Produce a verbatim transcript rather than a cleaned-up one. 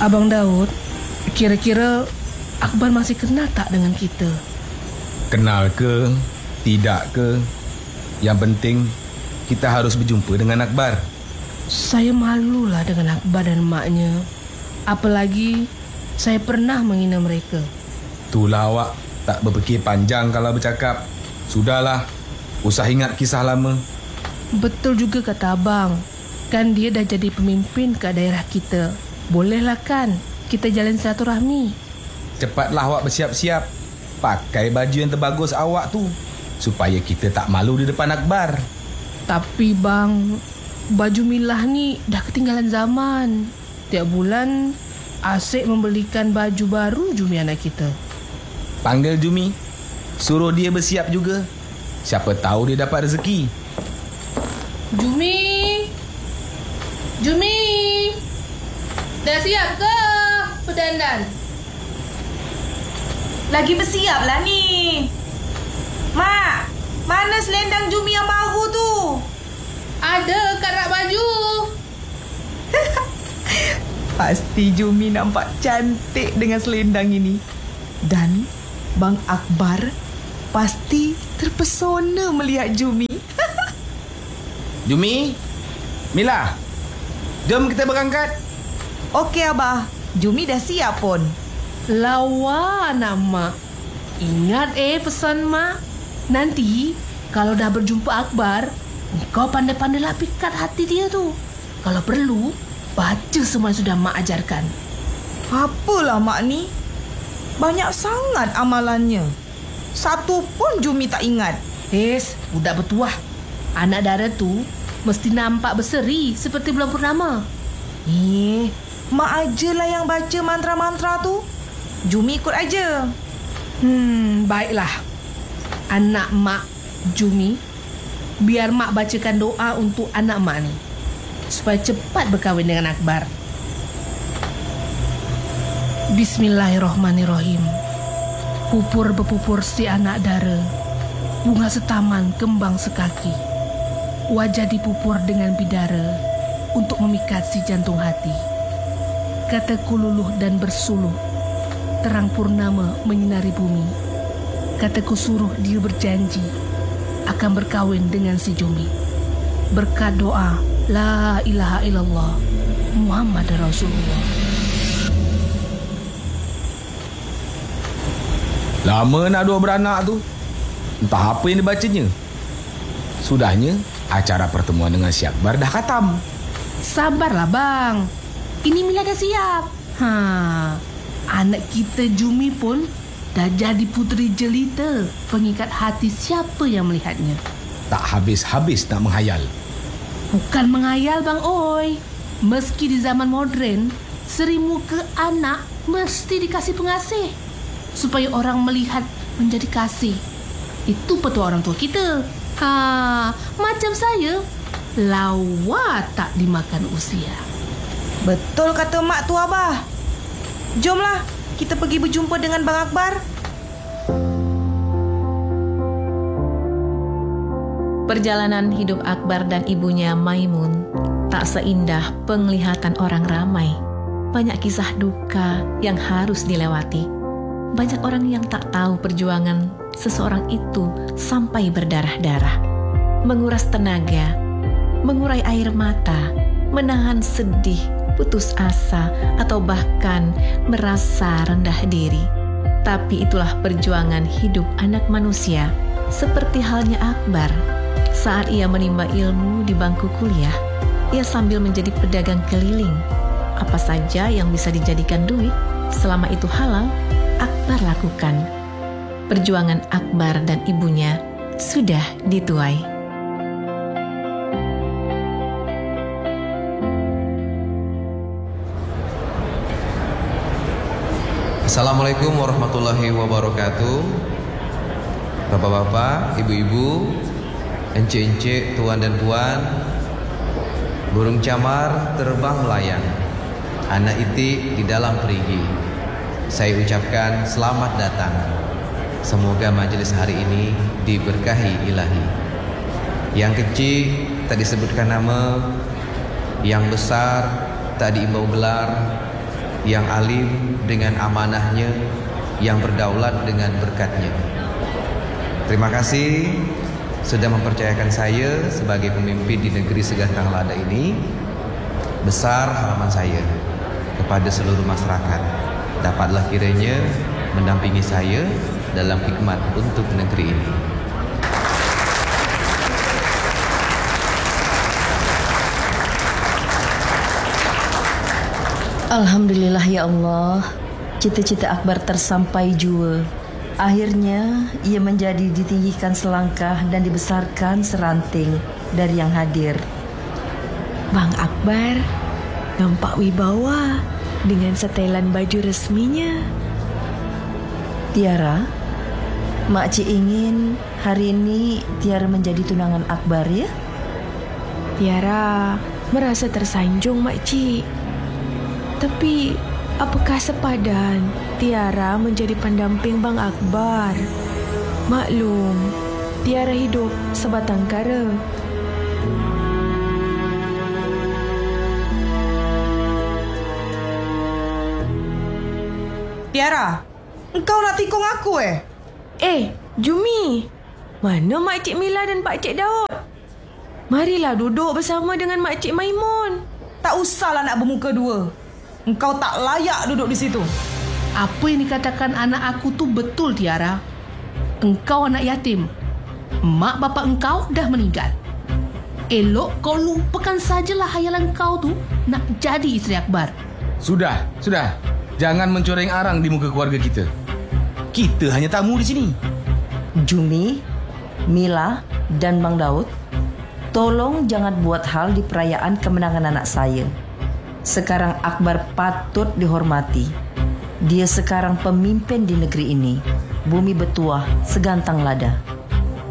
Abang Daud, kira-kira Akbar masih kenal tak dengan kita? Kenal ke, tidak ke, yang penting kita harus berjumpa dengan Akbar. Saya malulah dengan Akbar dan maknya. Apalagi saya pernah menghina mereka. Itulah awak tak berfikir panjang kalau bercakap. Sudahlah, usah ingat kisah lama. Betul juga kata abang. Kan dia dah jadi pemimpin ke daerah kita. Bolehlah kan kita jalan silaturahmi. Cepatlah awak bersiap-siap. Pakai baju yang terbagus awak tu, supaya kita tak malu di depan Akbar. Tapi bang, baju milah ni dah ketinggalan zaman. Tiap bulan asyik membelikan baju baru Jumi anak kita. Panggil Jumi, suruh dia bersiap juga. Siapa tahu dia dapat rezeki. Jumi, Jumi, dah siap ke berdandan? Lagi bersiap lah ni. Mak, mana selendang Jumi yang baru tu? Ada kat rak baju. Pasti Jumi nampak cantik dengan selendang ini. Dan Bang Akbar pasti terpesona melihat Jumi. Jumi, Mila, jom kita berangkat. Okey Abah, Jumi dah siap pun. Lawa anak mak. Ingat eh pesan mak. Nanti kalau dah berjumpa Akbar, kau pandai-pandailah pikat hati dia tu. Kalau perlu, baca semua yang sudah mak ajarkan. Apalah mak ni? Banyak sangat amalannya. Satu pun Jumi tak ingat. Hes, budak bertuah. Anak dara tu mesti nampak berseri seperti bulan purnama. Eh, mak ajalah yang baca mantra-mantra tu. Jumi ikut aja. Hmm, baiklah. Anak mak Jumi, biar mak bacakan doa untuk anak mak ni, supaya cepat berkahwin dengan Akbar. Bismillahirrahmanirrahim. Pupur berpupur si anak dara, bunga setaman kembang sekaki. Wajah dipupur dengan bidara untuk memikat si jantung hati. Kataku luluh dan bersuluh, terang purnama menyinari bumi. Kataku suruh dia berjanji akan berkahwin dengan si Jumi. Berkat doa La ilaha illallah Muhammad Rasulullah. Lama nak dua beranak tu. Entah apa yang dibacanya. Sudahnya acara pertemuan dengan si Akbar dah khatam. Sabarlah bang, ini Mila dah siap. Ha, anak kita Jumi pun dah jadi puteri jelita, pengikat hati siapa yang melihatnya. Tak habis-habis nak menghayal. Bukan menghayal bang Oi. Meski di zaman moden, seri muka anak mesti dikasih pengasih, supaya orang melihat menjadi kasih. Itu petua orang tua kita. Ha, macam saya, lawa tak dimakan usia. Betul kata mak tu Abah. Jomlah kita pergi berjumpa dengan Bang Akbar. Perjalanan hidup Akbar dan ibunya Maimun tak seindah penglihatan orang ramai. Banyak kisah duka yang harus dilewati. Banyak orang yang tak tahu perjuangan seseorang itu sampai berdarah-darah. Menguras tenaga, mengurai air mata, menahan sedih, putus asa, atau bahkan merasa rendah diri. Tapi itulah perjuangan hidup anak manusia, seperti halnya Akbar. Saat ia menimba ilmu di bangku kuliah, ia sambil menjadi pedagang keliling. Apa saja yang bisa dijadikan duit, selama itu halal, Akbar lakukan. Perjuangan Akbar dan ibunya sudah dituai. Assalamualaikum warahmatullahi wabarakatuh. Bapak-bapak, ibu-ibu, encik-encik, tuan dan puan, burung camar terbang melayang, anak itik di dalam perigi. Saya ucapkan selamat datang. Semoga majlis hari ini diberkahi ilahi. Yang kecil tak disebutkan nama, yang besar tak diimbau gelar, yang alim dengan amanahnya, yang berdaulat dengan berkatnya. Terima kasih sudah mempercayakan saya sebagai pemimpin di negeri Segatang Lada ini. Besar harapan saya kepada seluruh masyarakat, dapatlah kiranya mendampingi saya dalam hikmat untuk negeri ini. Alhamdulillah ya Allah, cita-cita Akbar tersampai jua. Akhirnya ia menjadi ditinggikan selangkah dan dibesarkan seranting dari yang hadir. Bang Akbar nampak wibawa dengan setelan baju resminya. Tiara, makcik ingin hari ini Tiara menjadi tunangan Akbar ya? Tiara merasa tersanjung makcik. Tapi apakah sepadan Tiara menjadi pendamping Bang Akbar? Maklum, Tiara hidup sebatang kara. Tiara, engkau nak tikung aku eh? Eh, Jumi, mana Makcik Mila dan Pakcik Daud? Marilah duduk bersama dengan Makcik Maimun. Tak usahlah nak bermuka dua. Engkau tak layak duduk di situ. Apa yang dikatakan anak aku tu betul, Tiara. Engkau anak yatim. Mak bapa engkau dah meninggal. Elok kau lupakan sajalah hayalan kau tu nak jadi isteri Akbar. Sudah, sudah. Jangan mencoreng arang di muka keluarga kita. Kita hanya tamu di sini. Jumi, Mila, dan Bang Daud, tolong jangan buat hal di perayaan kemenangan anak saya. Sekarang Akbar patut dihormati. Dia sekarang pemimpin di negeri ini. Bumi bertuah segantang lada.